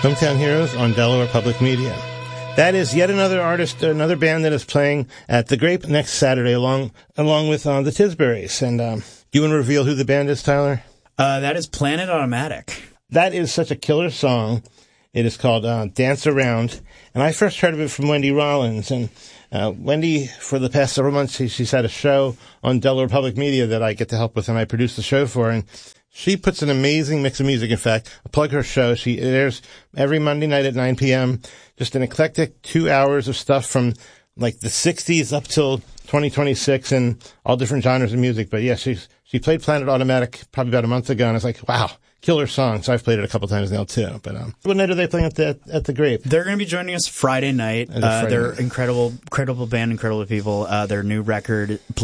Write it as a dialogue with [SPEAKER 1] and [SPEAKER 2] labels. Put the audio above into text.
[SPEAKER 1] Hometown Heroes on Delaware Public Media. That is yet another artist, another band that is playing at the Grape next Saturday, along with the Tisburys. And you want to reveal who the band is, Tyler?
[SPEAKER 2] That is Planet Automatic.
[SPEAKER 1] That is such a killer song. It is called Dance Around. And I first heard of it from Wendy Rollins. And Wendy, for the past several months, she's had a show on Delaware Public Media that I get to help with, and I produce the show for her. And she puts an amazing mix of music. In fact, I'll plug her show. It airs every Monday night at 9 p.m. Just an eclectic 2 hours of stuff from like the 60s up till 2026 and all different genres of music. But yeah, she played Planet Automatic probably about a month ago, and I was like, wow, killer song. So I've played it a couple times now too. But what night are they playing at the Grape?
[SPEAKER 2] They're going to be joining us Friday night. They're incredible band, incredible people. Their new record,